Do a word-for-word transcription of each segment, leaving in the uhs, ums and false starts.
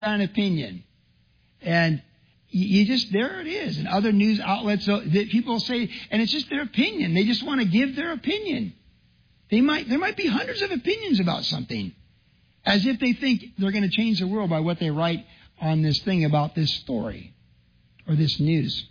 an opinion. And you just, there it is. And other news outlets, so that people say, and it's just their opinion. They just want to give their opinion. They might, there might be hundreds of opinions about something, as if they think they're going to change the world by what they write on this thing about this story or this news.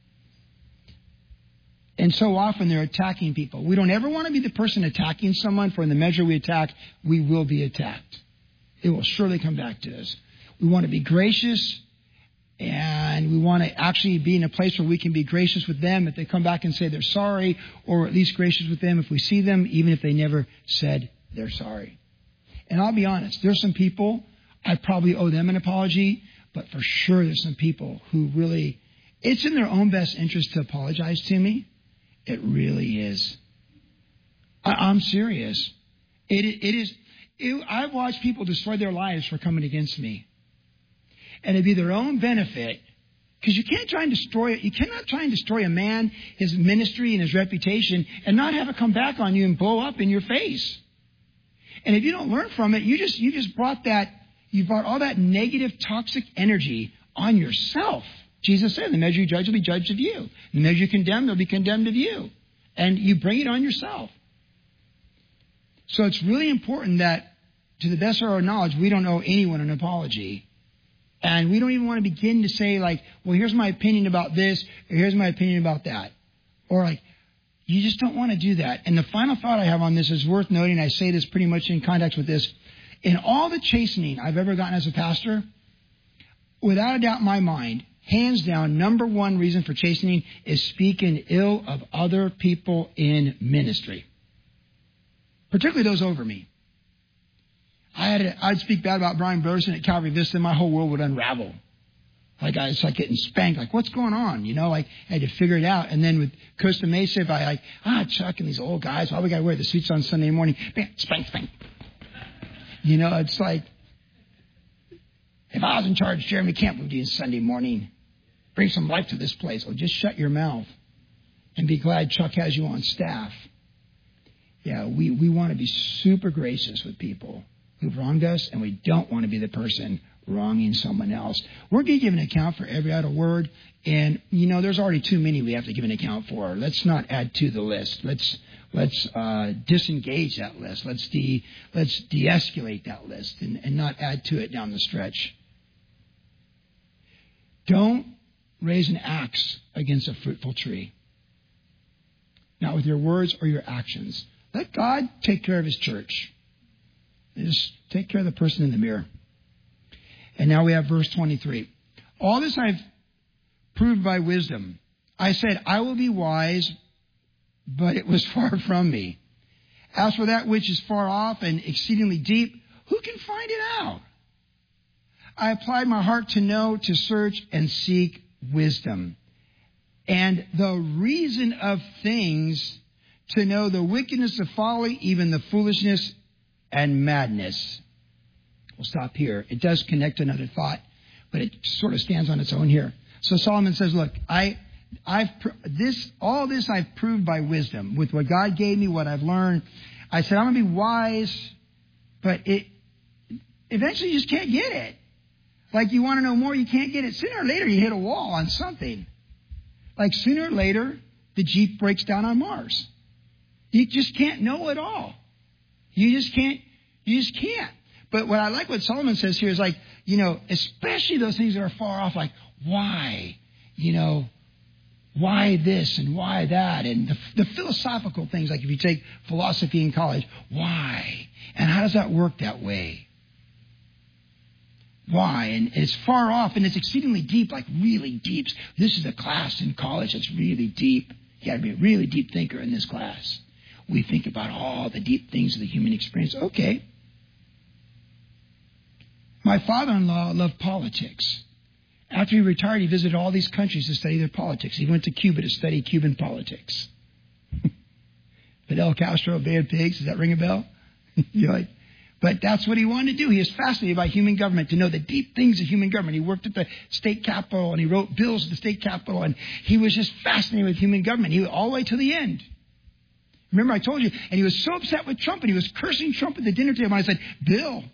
And so often they're attacking people. We don't ever want to be the person attacking someone, for in the measure we attack, we will be attacked. It will surely come back to us. We want to be gracious, and we want to actually be in a place where we can be gracious with them if they come back and say they're sorry, or at least gracious with them if we see them, even if they never said they're sorry. And I'll be honest, there's some people, I probably owe them an apology, but for sure there's some people who really, it's in their own best interest to apologize to me. It really is. I, I'm serious. It, it is. It, I've watched people destroy their lives for coming against me. And it'd be their own benefit, because you can't try and destroy, you cannot try and destroy a man, his ministry, and his reputation, and not have it come back on you and blow up in your face. And if you don't learn from it, you just you just brought that, you brought all that negative, toxic energy on yourself. Jesus said, the measure you judge will be judged of you. The measure you condemn, they'll be condemned of you. And you bring it on yourself. So it's really important that, to the best of our knowledge, we don't owe anyone an apology. And we don't even want to begin to say, like, well, here's my opinion about this, or here's my opinion about that. Or, like, you just don't want to do that. And the final thought I have on this is worth noting. I say this pretty much in context with this. In all the chastening I've ever gotten as a pastor, without a doubt in my mind, hands down, number one reason for chastening is speaking ill of other people in ministry, particularly those over me. I had a, I'd speak bad about Brian Broderson at Calvary Vista, and my whole world would unravel. Like I was like getting spanked. Like, what's going on? You know, like I had to figure it out. And then with Costa Mesa, if I like, ah, Chuck and these old guys, why we got to wear the suits on Sunday morning? Bam, spank, spank. You know, it's like, if I was in charge, Jeremy Camp would do Sunday morning. Bring some life to this place. Oh, just shut your mouth and be glad Chuck has you on staff. Yeah, we, we want to be super gracious with people who've wronged us, and we don't want to be the person wronging someone else. We're going to give an account for every idle word, and, you know, there's already too many we have to give an account for. Let's not add to the list. Let's let's uh, disengage that list. Let's de let's de-escalate that list and, and not add to it down the stretch. Don't raise an axe against a fruitful tree. Not with your words or your actions. Let God take care of his church. Just take care of the person in the mirror. And now we have verse twenty-three. All this I've proved by wisdom. I said, I will be wise, but it was far from me. As for that which is far off and exceedingly deep, who can find it out? I applied my heart to know, to search, and seek wisdom. And the reason of things, to know the wickedness of folly, even the foolishness and madness. We'll stop here. It does connect to another thought, but it sort of stands on its own here. So Solomon says, look, I, I've, this, all this I've proved by wisdom with what God gave me, what I've learned. I said, I'm going to be wise, but it, eventually you just can't get it. Like you want to know more, you can't get it. Sooner or later you hit a wall on something. Like sooner or later, the Jeep breaks down on Mars. You just can't know it all. You just can't, you just can't. But what I like what Solomon says here is like, you know, especially those things that are far off, like why, you know, why this and why that, and the, the philosophical things, like if you take philosophy in college, why? And how does that work that way? Why? And it's far off and it's exceedingly deep, like really deep. This is a class in college that's really deep. You got to be a really deep thinker in this class. We think about all the deep things of the human experience. Okay. My father-in-law loved politics. After he retired, he visited all these countries to study their politics. He went to Cuba to study Cuban politics. Fidel Castro, Bay of Pigs, does that ring a bell? You're like, but that's what he wanted to do. He was fascinated by human government, to know the deep things of human government. He worked at the state capitol and he wrote bills at the state capitol, and he was just fascinated with human government. He went all the way to the end. Remember, I told you, and he was so upset with Trump, and he was cursing Trump at the dinner table. And I said, Bill,